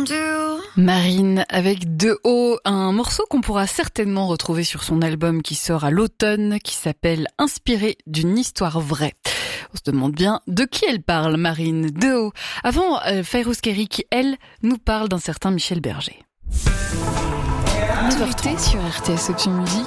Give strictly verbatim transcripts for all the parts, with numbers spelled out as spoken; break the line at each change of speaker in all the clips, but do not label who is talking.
Marine avec De haut, un morceau qu'on pourra certainement retrouver sur son album qui sort à l'automne, qui s'appelle Inspiré d'une histoire vraie. On se demande bien de qui elle parle, Marine. De haut. Avant, euh, Fairouz Kéri qui, elle, nous parle d'un certain Michel Berger. neuf heures trente sur R T S Option Musique.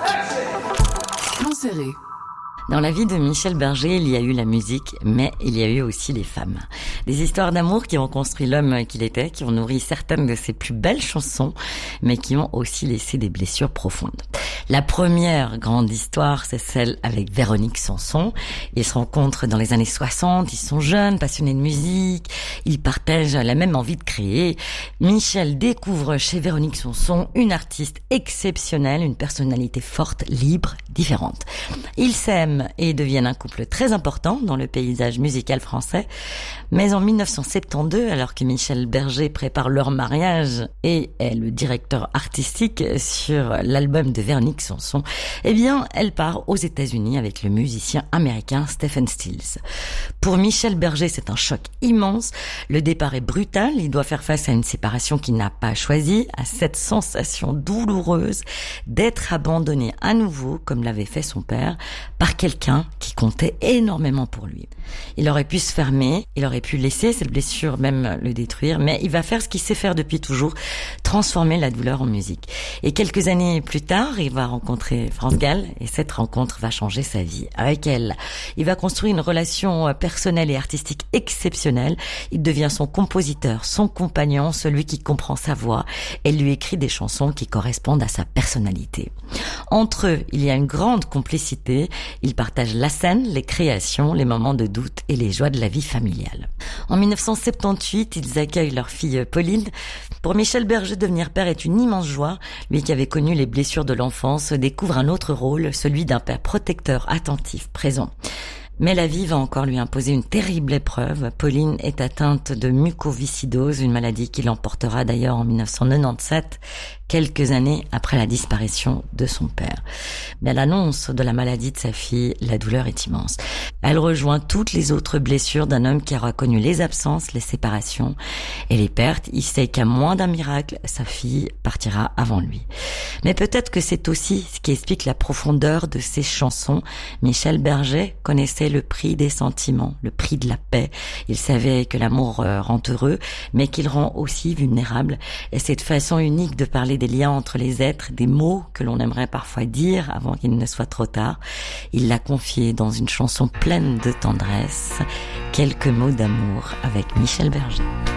Plan serré.
Dans la vie de Michel Berger, il y a eu la musique, mais il y a eu aussi les femmes. Des histoires d'amour qui ont construit l'homme qu'il était, qui ont nourri certaines de ses plus belles chansons, mais qui ont aussi laissé des blessures profondes. La première grande histoire, c'est celle avec Véronique Sanson. Ils se rencontrent dans les années soixante, ils sont jeunes, passionnés de musique, ils partagent la même envie de créer. Michel découvre chez Véronique Sanson une artiste exceptionnelle, une personnalité forte, libre, différente. Ils s'aiment et deviennent un couple très important dans le paysage musical français. Mais en dix-neuf cent soixante-douze, alors que Michel Berger prépare leur mariage et est le directeur artistique sur l'album de Véronique Sanson, eh bien, elle part aux États-Unis avec le musicien américain Stephen Stills. Pour Michel Berger, c'est un choc immense. Le départ est brutal. Il doit faire face à une séparation qu'il n'a pas choisie, à cette sensation douloureuse d'être abandonné à nouveau, comme l'avait fait son père, par quelqu'un qui comptait énormément pour lui. Il aurait pu se fermer, il aurait pu laisser cette blessure même le détruire, mais il va faire ce qu'il sait faire depuis toujours, transformer la douleur en musique. Et quelques années plus tard, il va rencontrer France Gall et cette rencontre va changer sa vie. Avec elle, il va construire une relation personnelle et artistique exceptionnelle. Il devient son compositeur, son compagnon, celui qui comprend sa voix et lui écrit des chansons qui correspondent à sa personnalité. Entre eux, il y a une grande complicité. Ils partagent la scène, les créations, les moments de doute et les joies de la vie familiale. En dix-neuf cent soixante-dix-huit, ils accueillent leur fille Pauline. Pour Michel Berger, devenir père est une immense joie. Lui qui avait connu les blessures de l'enfance découvre un autre rôle, celui d'un père protecteur, attentif, présent. Mais la vie va encore lui imposer une terrible épreuve. Pauline est atteinte de mucoviscidose, une maladie qui l'emportera d'ailleurs en dix-neuf cent quatre-vingt-dix-sept, quelques années après la disparition de son père. Mais à l'annonce de la maladie de sa fille, la douleur est immense. Elle rejoint toutes les autres blessures d'un homme qui aura connu les absences, les séparations et les pertes. Il sait qu'à moins d'un miracle, sa fille partira avant lui. Mais peut-être que c'est aussi ce qui explique la profondeur de ses chansons. Michel Berger connaissait le prix des sentiments, le prix de la paix. Il savait que l'amour rend heureux, mais qu'il rend aussi vulnérable. Et cette façon unique de parler des liens entre les êtres, des mots que l'on aimerait parfois dire avant qu'il ne soit trop tard, il l'a confié dans une chanson pleine de tendresse. Quelques mots d'amour avec Michel Berger.